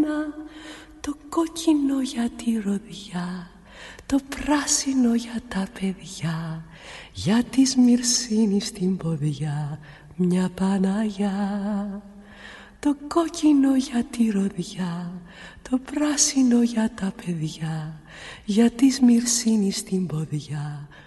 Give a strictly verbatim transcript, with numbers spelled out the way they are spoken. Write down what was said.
μένα, το κόκκινο για τη ροδιά, το πράσινο για τα παιδιά, για τη Σμυρσίνη στην ποδιά μια Παναγιά. Το κόκκινο για τη ροδιά, το πράσινο για τα παιδιά, για τη Σμυρσίνη στην ποδιά